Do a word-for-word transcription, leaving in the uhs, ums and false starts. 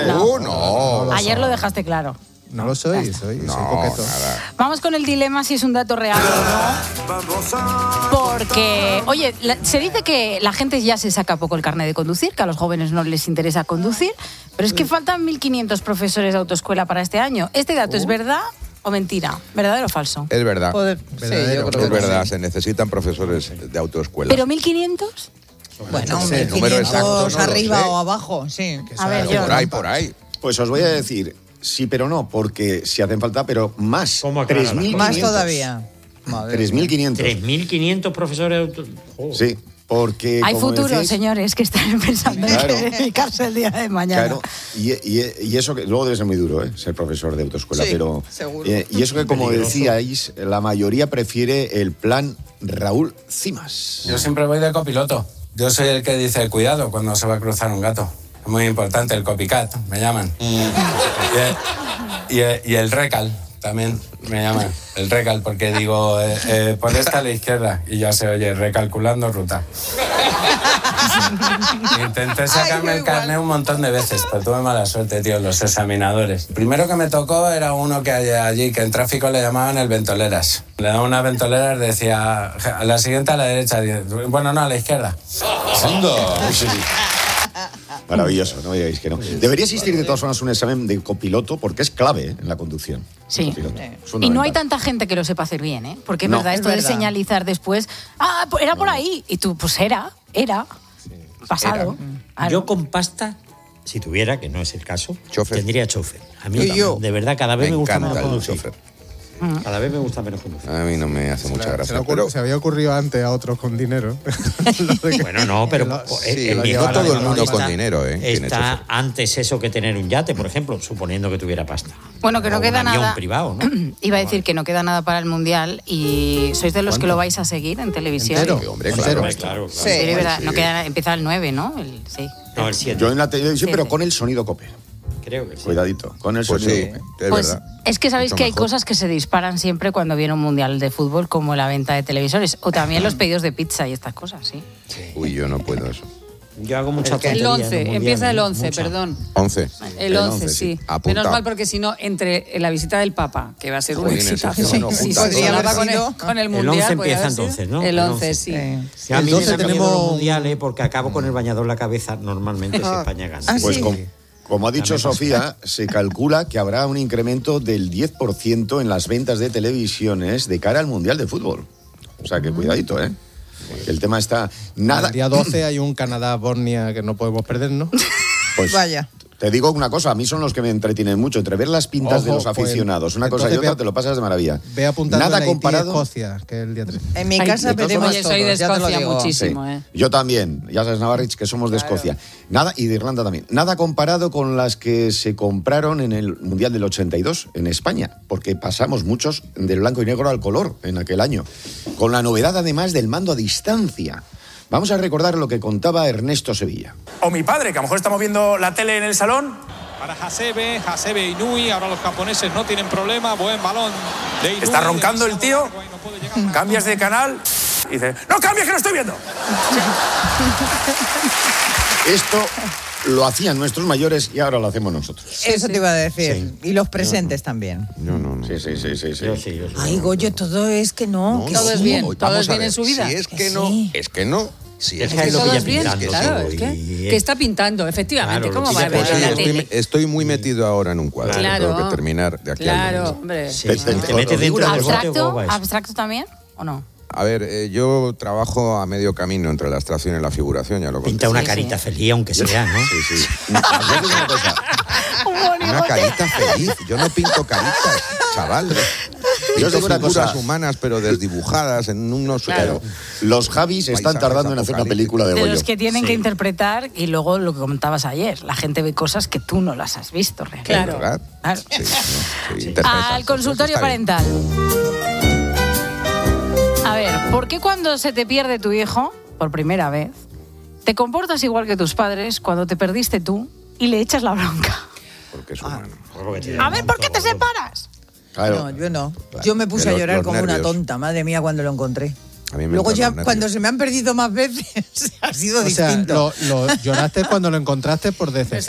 No, no. no Ayer lo dejaste claro. No lo soy, soy, no, soy coqueto. Nada. Vamos con el dilema si es un dato real o no. Porque, oye, la, se dice que la gente ya se saca poco el carnet de conducir, que a los jóvenes no les interesa conducir, pero es que faltan mil quinientos profesores de autoescuela para este año. ¿Este dato uh. es verdad o mentira? ¿Verdadero o falso? Es verdad. Poder, sí, yo creo es que verdad, sí. Se necesitan profesores de autoescuela. ¿Pero mil quinientos? Bueno, no sé, mil quinientos exacto, no arriba o abajo, sí. A ver, yo. Por ahí, por ahí. Pues os voy a decir, sí pero no, porque si hacen falta, pero más. tres mil quinientos. Más todavía. tres mil quinientos. tres mil quinientos profesores de auto... Oh. Sí, porque... Hay como futuro, decís, señores, que están pensando claro, en dedicarse el día de mañana. Claro, y, y, y eso que luego debe ser muy duro, ¿eh? Ser profesor de autoescuela, sí, pero... seguro. Eh, y eso que, como Peligroso. decíais, la mayoría prefiere el plan Raúl Cimas. Yo siempre voy de copiloto. Yo soy el que dice cuidado cuando se va a cruzar un gato. Es muy importante, el copycat, me llaman. Y el, y el, y el recal también me llaman. El recal, porque digo, eh, eh, por esta a la izquierda. Y ya se oye, recalculando ruta. Intenté sacarme Ay, el carnet un montón de veces, pero tuve mala suerte, tío, los examinadores. Primero que me tocó era uno que hay allí, que en tráfico le llamaban el ventoleras. Le daban una ventolera, decía, a la siguiente a la derecha, bueno, no, a la izquierda. Maravilloso, no me digáis que no. Debería existir de todas formas un examen de copiloto porque es clave, ¿eh? En la conducción. Sí. Es Y no hay tanta gente que lo sepa hacer bien, ¿eh? Porque es No. verdad, Es esto de verdad. señalizar después, ah, pues era por ahí. Y tú, pues era, era, pasado. Claro. Yo con pasta, si tuviera, que no es el caso, Chofer. tendría chofer. A mí Y yo. de verdad, cada vez me, Me gusta encanta menos el conducir. chofer. Cada vez me gusta menos conducir. A mí no me hace Se, mucha le- se, gracia. le ocurre- Pero se había ocurrido antes a otros con dinero. Lo de que- Bueno, no, pero lo- pues, sí, el no viejo todo el está- mundo con dinero, ¿eh? Tiene Está chofer. antes eso que tener un yate, por ejemplo, suponiendo que tuviera pasta. Bueno, que no O queda un avión nada. privado, ¿no? Iba a decir que no queda nada para el Mundial y sois de los que ¿Cuánto? lo vais a seguir en televisión. Entero. Sí, hombre, Entero. claro. Hombre, claro, claro. Sí. Sí, verdad, sí. no queda, empieza el nueve, ¿no? El, sí. No, el siete. Yo en la televisión, pero Siete. con el sonido COPE. Creo que sí. Cuidadito, con el Pues sonido sí, COPE. es Pues verdad. es que sabéis Mucho que hay mejor. cosas que se disparan siempre cuando viene un Mundial de fútbol, como la venta de televisores, o también los pedidos de pizza y estas cosas, sí. Uy, yo no puedo eso. Yo hago mucha El que- El tontería en once, los mundiales, empieza el once, mucha. perdón. once. El El once, once, sí. sí. Apuntado. Menos mal, porque si no, entre la visita del Papa, que va a ser un Jolines, exitazo, es que no, si juntas se Podría solapa haber con el, sido- con el El Mundial. once podría empieza haber sido. entonces, ¿no? El El once, once. sí. Sí, a mí El doce me da miedo tenemos- los mundiales porque acabo con el bañador en la cabeza normalmente si España gana. Ah, Pues sí. com- como ha dicho Dame Sofía, se calcula que habrá un incremento del diez por ciento en las ventas de televisiones de cara al Mundial de Fútbol. O sea que cuidadito, ¿eh? El tema está... Nada... El día doce hay un Canadá-Bosnia que no podemos perder, ¿no? Pues, Vaya. te digo una cosa, a mí son los que me entretienen mucho, entre ver las pintas Ojo, de los pues, aficionados, una cosa y entonces otra, ve- te lo pasas de maravilla. Ve apuntando Nada el Haití comparado... Escocia, que es el día trece. En mi Ay, casa de todas veremos Oye, soy de todos, ya te lo Escocia digo. muchísimo, Sí. ¿eh? Yo también, ya sabes, Navarrich, que somos de Escocia. Nada, y de Irlanda también. Nada comparado con las que se compraron en el Mundial del ochenta y dos en España, porque pasamos muchos del blanco y negro al color en aquel año. Con la novedad, además, del mando a distancia. Vamos a recordar lo que contaba Ernesto Sevilla. O mi padre, que a lo mejor estamos viendo la tele en el salón. Para Hasebe, Hasebe Inui, ahora los japoneses no tienen problema, buen balón de Inui. Está roncando el tío, No puede llegar para- cambias de canal y dices, ¡no cambies que lo estoy viendo! Esto lo hacían nuestros mayores y ahora lo hacemos nosotros. Eso te iba a decir. Y los presentes también. No, no, no. Sí, sí, sí, sí. sí. Yo sí, yo sí. Ay, Goyo, todo es que no. que Todo es sí. bien, Vamos todo es a bien ver, en su vida. Si es que Que no, sí. es que no. Si Es es que que lo Todo pilla es bien, pintando, claro, sí, es que, y- que está pintando, efectivamente. Claro, ¿Cómo lo va a pilla ver Pues en sí, la estoy, tele? estoy muy metido ahora en un cuadro. Claro. Tengo que terminar de aquí al Claro, domingo. hombre. Te- te- Te metes os digo dentro una del cosa. bote o cómo ¿Abstracto? va eso? ¿Abstracto también o no? A ver, eh, yo trabajo a medio camino entre la abstracción y la figuración, ya lo conté. Pinta una Sí, carita sí. feliz, aunque sea, ¿no? Sí, sí. Yo digo una cosa, una carita feliz. Yo no pinto caritas, chaval. Yo os Pinto digo una figuras cosa. humanas, pero desdibujadas en unos... Claro. Los Javis están Paisajes tardando en hacer una película de De Goyo. los que tienen Sí. que interpretar y luego lo que comentabas ayer, la gente ve cosas que tú no las has visto realmente. Claro. ¿Verdad? Claro. Sí, sí, sí, interpretas Al cosas, consultorio está bien. parental. A ver, ¿por qué cuando se te pierde tu hijo, por primera vez, te comportas igual que tus padres cuando te perdiste tú y le echas la bronca? Porque es humano. Porque te A ver, ¿por qué te separas? Claro. No, yo no. Claro. Yo me puse De a los- llorar los como una nervios. tonta, madre mía, cuando lo encontré. A mí me Luego entran ya, los nervios. cuando se me han perdido más veces, ha sido O sea, distinto. lo, lo- lloraste cuando lo encontraste por decepción.